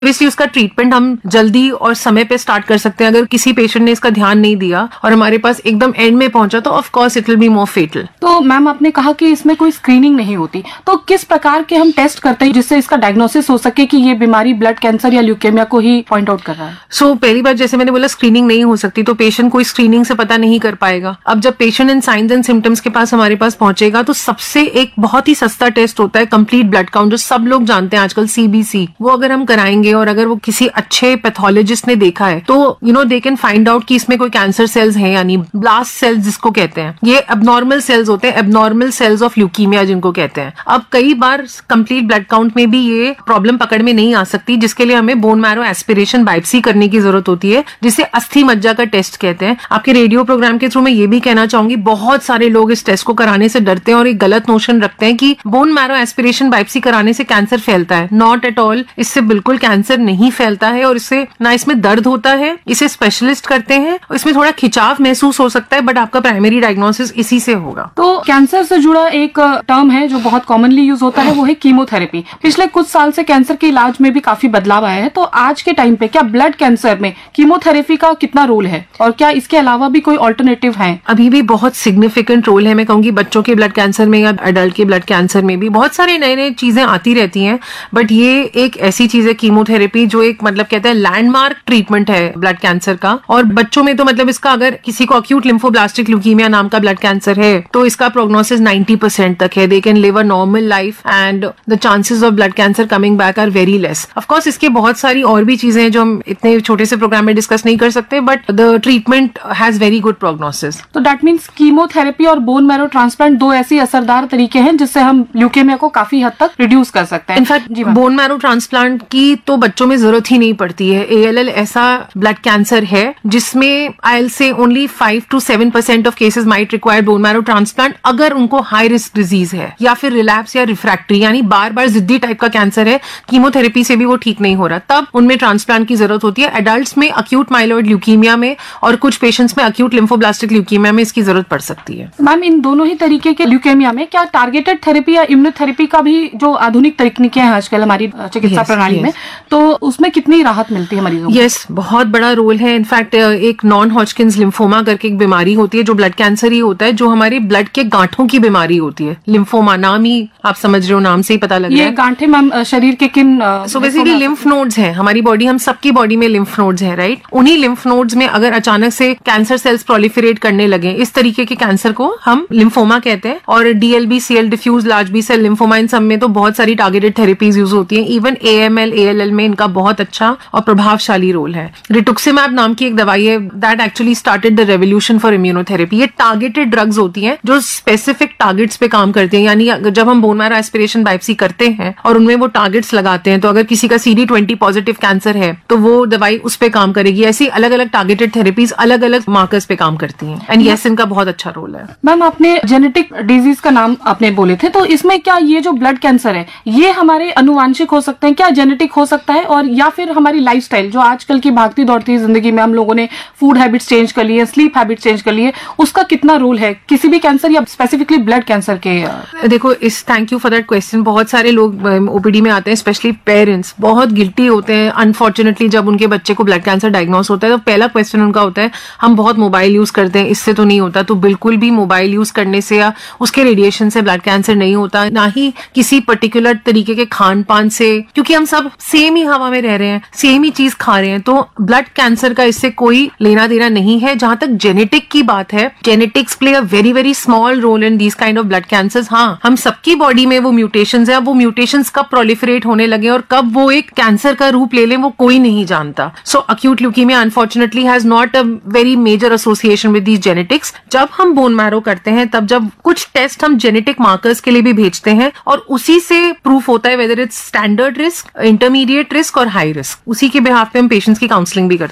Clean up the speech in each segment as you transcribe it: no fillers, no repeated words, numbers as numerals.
इसलिए उसका ट्रीटमेंट हम जल्दी और समय पे स्टार्ट कर सकते हैं। अगर किसी पेशेंट ने इसका ध्यान नहीं दिया और हमारे पास एकदम एंड में पहुंचा तो of course it will be more फेटल। तो मैम आपने कहा कि इसमें कोई स्क्रीनिंग नहीं होती, तो किस प्रकार के हम टेस्ट करते हैं जिससे इसका डायग्नोसिस हो सके कि ये बीमारी ब्लड कैंसर या ल्यूकेमिया को ही पॉइंट आउट कर रहा है? सो पहली बात, जैसे मैंने बोला, स्क्रीनिंग नहीं हो सकती तो पेशेंट कोई स्क्रीनिंग से पता नहीं कर पाएगा। अब जब patient in science and symptoms के पास हमारे पास पहुंचेगा तो सबसे एक बहुत ही सस्ता टेस्ट होता है कंप्लीट ब्लड काउंट, जो सब लोग जानते हैं आजकल, CBC। वो अगर हम कराएंगे और अगर वो किसी अच्छे पैथोलॉजिस्ट ने देखा है तो दे कैन फाइंड आउट कि इसमें कोई कैंसर सेल्स हैं यानी ब्लास्ट सेल्स जिसको कहते हैं, ये एबनॉर्मल सेल्स होते हैं, एबनॉर्मल सेल्स ऑफ ल्यूकीमिया जिनको कहते हैं। अब कई बार कंप्लीट ब्लड काउंट में भी ये प्रॉब्लम पकड़ में नहीं आ सकती, जिसके लिए हमें बोन मैरो एस्पिरेशन बायोप्सी करने की जरूरत होती है, जिसे अस्थि मज्जा का टेस्ट कहते हैं। आपके रेडियो प्रोग्राम के थ्रू मैं ये भी कहना चाहूंगी, बहुत सारे लोग इस टेस्ट को कराने से डरते हैं और एक गलत नोशन रखते हैं कि बोन मैरो एस्पिरेशन बायोप्सी कराने से कैंसर फैलता है। नॉट एट ऑल, इससे बिल्कुल कैंसर नहीं फैलता है और इससे ना इसमें दर्द होता है। इसे स्पेशलिस्ट करते हैं, इसमें थोड़ा खिंचाव महसूस हो सकता है बट आपका प्राइमरी डायग्नोसिस इसी से होगा। तो कैंसर से जुड़ा एक टर्म है जो बहुत कॉमनली यूज होता है, वो है कीमोथेरेपी। पिछले कुछ साल से कैंसर के इलाज में भी काफी बदलाव आया है, तो आज के टाइम पे क्या ब्लड कैंसर में कीमोथेरेपी का कितना रोल है और क्या इसके अलावा भी कोई ऑल्टरनेटिव है? अभी भी बहुत सिग्निफिकेंट रोल है। मैं कहूंगी बच्चों के ब्लड कैंसर में या एडल्ट के ब्लड कैंसर में भी बहुत सारे नए नए चीजें आती रहती हैं, बट ये एक ऐसी चीज है कीमोथेरेपी जो एक कहते हैं लैंडमार्क ट्रीटमेंट है ब्लड कैंसर का। और बच्चों में तो इसका, अगर किसी को अक्यूट लिम्फोब्लास्टिक ल्यूकीमिया नाम का ब्लड कैंसर है तो इसका प्रोग्नोसिस 90% तक है। They can live a normal life and the chances of blood cancer coming back are very less. Of course इसके बहुत सारी और भी चीजें हैं जो हम इतने छोटे से प्रोग्राम में डिस्कस नहीं कर सकते, but the treatment has very good prognosis. तो दैट मीन्स कीमोथेरेपी और बोन मैरो ट्रांसप्लांट दो ऐसी असरदार तरीके हैं जिससे हम ल्यूकेमिया को काफी हद तक रिड्यूस कर सकते हैं। इनफैक्ट बोन मैरो ट्रांसप्लांट की तो बच्चों में जरूरत ही नहीं पड़ती है। ALL ऐसा ब्लड कैंसर है जिसमें I'll say only 5 to 7% of cases might require bone marrow transplant अगर उनको हाई रिस्क डिजीज है या फिर रिलैप्स या रिफ्रैक्टरी यानी बार बार जिद्दी टाइप का कैंसर है, कीमोथेरेपी से भी वो ठीक नहीं हो रहा, तब उनमें ट्रांसप्लांट की जरूरत होती है। एडल्ट्स में अक्यूट माइलॉइड ल्यूकीमिया में और कुछ पेशेंट्स में अक्यूट लिम्फोब्लास्टिक ल्यूकीमिया में इसकी जरूरत पड़ सकती है। मैम इन दोनों ही तरीके के ल्यूकेमिया में क्या टारगेटेड थेरेपी या इम्यूनोथेरेपी का भी जो आधुनिक तकनीकें हैं आजकल हमारी चिकित्सा प्रणाली में, तो उसमें कितनी राहत मिलती है मरीजों को? यस, बहुत बड़ा रोल है। इनफैक्ट एक नॉन हॉजकिंस लिम्फोमा करके एक बीमारी होती है जो ब्लड कैंसर ही होता है, जो हमारे ब्लड के गांठों की बीमारी होती है। लिम्फोमा नाम ही आप समझ रहे हो, नाम से ही पता लग रहा है। ये गांठे मैम शरीर के किन सो बेसिकली लिम्फ नोड्स हैं हमारी बॉडी, हम सबकी बॉडी में लिम्फ नोड्स हैं, राइट। उन्हीं लिम्फ नोड्स में अगर अचानक से कैंसर सेल्स प्रोलिफरेट करने लगे, इस तरीके के कैंसर को हम लिम्फोमा कहते हैं। और DLBCL diffuse large B cell lymphoma, इन सब में तो बहुत सारी टारगेटेड थेरेपीज यूज होती हैं। इवन AML ALL में इनका बहुत अच्छा और प्रभावशाली रोल है। रिटुक्सिमैब नाम की एक दवाई है, that actually started the revolution for immunotherapy. ये टारगेटेड ड्रग्स होती हैं जो स्पेसिफिक टारगेट्स पे काम करती हैं, यानी जब हम बोन मैरो एस्पिरेशन बायोप्सी करते हैं और उनमें वो टारगेट्स लगाते हैं, तो अगर किसी का CD20 पॉजिटिव कैंसर है तो वो दवाई उस पे काम करेगी। ऐसी अलग अलग टारगेटेड थेरेपीज अलग अलग मार्कर्स पे काम करती हैं, एंड यस इनका बहुत अच्छा रोल है। मैम आपने जेनेटिक डिजीज का नाम आपने बोले थे, तो इसमें क्या ये जो ब्लड कैंसर है ये हमारे अनुवांशिक हो सकते हैं, क्या जेनेटिक हो सकता है, और या फिर हमारी लाइफस्टाइल जो आजकल की भागती दौड़ती जिंदगी में हम लोगों ने फूड हैबिट्स चेंज कर लिए, स्लीप हैबिट्स चेंज कर लिए, उसका कितना रोल है किसी भी कैंसर या स्पेसिफिकली ब्लड कैंसर के? देखो, thank you for that question. बहुत सारे लोग OPD में आते हैं, स्पेशली पेरेंट्स बहुत गिल्टी होते हैं अनफॉर्चुनेटली जब उनके बच्चे को ब्लड कैंसर डायग्नोस होता है। तो पहला क्वेश्चन उनका होता है हम बहुत मोबाइल यूज करते हैं, इससे तो नहीं होता। तो बिल्कुल भी मोबाइल यूज करने से या उसके रेडिएशन से ब्लड कैंसर नहीं होता, ना ही किसी पर्टिकुलर तरीके के खान पान से, क्योंकि हम सब सेम ही हवा में रह रहे हैं, सेम ही चीज खा रहे हैं। तो ब्लड कैंसर का इससे कोई लेना देना नहीं है। जहां तक जेनेटिक की बात है, genetics play a very very small role in these kind of blood cancers. हाँ, हम सबकी बॉडी में वो म्यूटेशंस है, वो म्यूटेशंस कब प्रोलिफरेट होने लगे और कब वो एक कैंसर का रूप ले ले वो कोई नहीं जानता। सो acute leukaemia unfortunately has not a very major association with these genetics. जब हम बोन मैरो करते हैं तब जब कुछ टेस्ट हम जेनेटिक मार्कर्स के लिए भी भेजते हैं और उसी से प्रूफ होता है whether it's standard risk, intermediate risk और हाई रिस्क। उसी के बिहाफ पे हम पेशेंट्स की काउंसलिंग भी करते हैं।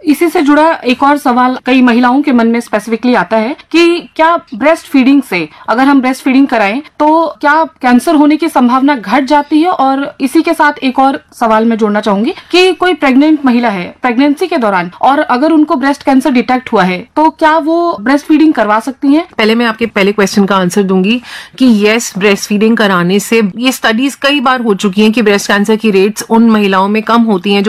इसी से जुड़ा एक और सवाल कई महिलाओं के मन में स्पेसिफिकली आता है कि क्या ब्रेस्ट फीडिंग से, अगर हम ब्रेस्ट फीडिंग कराएं तो क्या कैंसर होने की संभावना घट जाती है? और इसी के साथ एक और सवाल मैं जोड़ना चाहूंगी कि कोई प्रेग्नेंट महिला है, प्रेगनेंसी के दौरान, और अगर उनको ब्रेस्ट कैंसर डिटेक्ट हुआ है तो क्या वो ब्रेस्ट फीडिंग करवा सकती हैं? पहले मैं आपके पहले क्वेश्चन का आंसर दूंगी कि यस, ब्रेस्ट फीडिंग कराने से ये स्टडीज कई बार हो चुकी हैं कि ब्रेस्ट कैंसर की रेट्स उन महिलाओं में कम होती हैं